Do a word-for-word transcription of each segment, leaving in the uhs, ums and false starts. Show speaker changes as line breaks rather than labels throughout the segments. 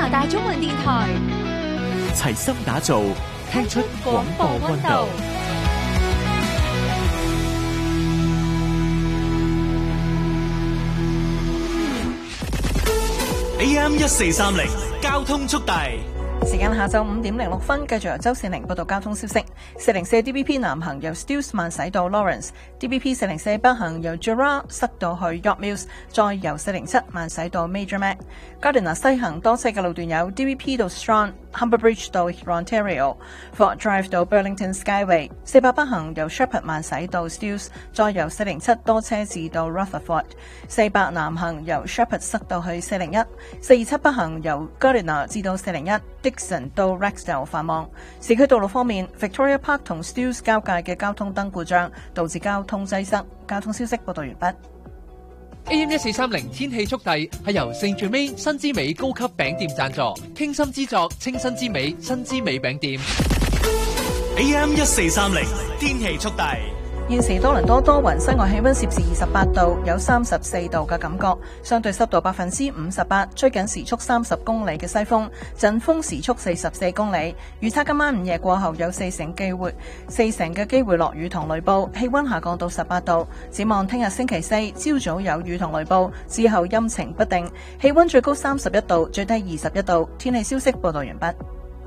拿大中文電台，
齊心打造，聽出廣播溫度。A M 一四三零交通速遞。
時間下晝五點零六分，繼續由周善玲報道交通消息。四零四 D B P 南行由 Steeles 慢駛到 Lawrence，D B P 四零四北行由 Gerrard 塞到去 York Mills， 再由四零七慢駛到 Major Mac。Gardiner 西行多車嘅路段有 D B P 到 Strand、Humber Bridge 到 Ontario、Fort Drive 到 Burlington Skyway。四百北行由 Shepherd 慢駛到 Steeles， 再由四零七多車至到 Rutherford。四百南行由 Shepherd 塞到去四零一。四二七北行由 Gardiner 至到四零一。Dixon 到 Rexdale 繁忙。市區道路方面 ，Victoria Park 同 Steeles 交界嘅交通燈故障，導致交通擠塞。交通消息報道完畢。
A M 一四三零天氣速遞係由聖最美新之美高級餅店贊助，傾心之作，清新之美新之美餅店。
A M 一四三零天氣速遞。
現時多倫多多雲，室外氣溫攝氏二十八度，有三十四度嘅感覺，相對濕度百分之五十八，吹緊時速三十公里嘅西風，陣風時速四十四公里。預測今晚午夜過後有四成機會，四成嘅機會落雨同雷暴，氣溫下降到十八度。展望聽日星期四朝早有雨同雷暴，之後陰晴不定，氣溫最高三十一度，最低二十一度。天氣消息報道完畢。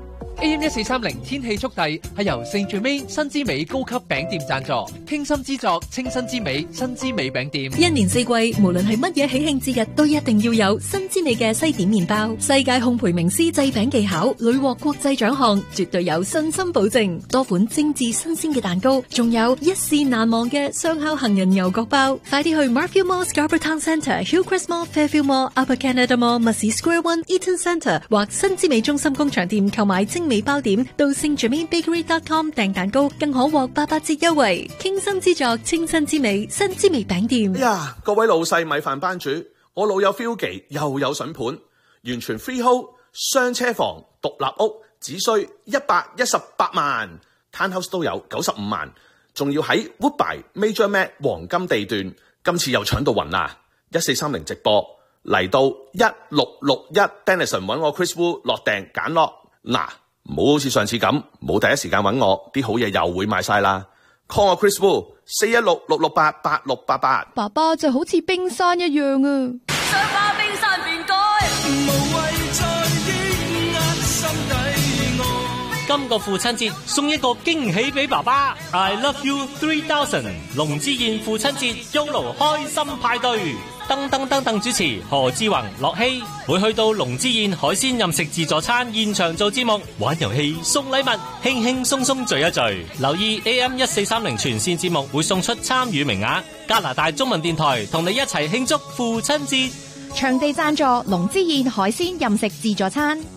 A M 一四三零天氣速遞係由聖最美新之美高級餅店贊助，傾心之作，清新之美新之美餅店。
一年四季，無論係乜嘢喜慶節日，都一定要有新之美嘅西點麵包。世界烘焙名師製餅技巧，屢獲國際獎項，絕對有信心保證。多款精緻新鮮嘅蛋糕，仲有一試難忘嘅雙烤杏仁牛角包。快啲去 Marfield Mall Scarborough Town Centre、Hillcrest Mall、Fairfield Mall、Upper Canada Mall、Mussey Square One、Eaton Centre 或新之美中心工場店購買精美包點，到 Saint Germain Bakery dot com 訂蛋糕，更可獲八八折優惠。傾心之作，清新之美，新之美餅店。
哎呀，各位老細米飯班主，我老友 Philgy 又有筍盤，完全 freehold 雙車房獨立屋，只需一百一十八萬 ，Townhouse 都有九十五萬，仲要喺 Woodbine Major Mac 黃金地段，今次又搶到暈啦！一四三零直播嚟到一六六一 Denison 揾我 Chris Wu 落訂揀落嗱。唔好好似上次咁，冇第一時間揾我，啲好嘢又會賣晒啦。call 我 Chris Wu 四一六六六八八六八八。
爸爸就好似冰山一樣啊！
想把冰山變改，無謂再抑壓心底愛。
今個父親節送一個驚喜俾爸爸 ，I love you three thousand 龍之燕父親節 Yolo 開心派對。噔噔噔噔主持何志宏、樂希會去到龍之燕海鮮任食自助餐現場做節目、玩遊戲、送禮物，輕輕鬆鬆聚一聚。留意 A M 一四三零全線節目會送出參與名額。加拿大中文電台同你一齊慶祝父親節。
場地贊助龍之燕海鮮任食自助餐。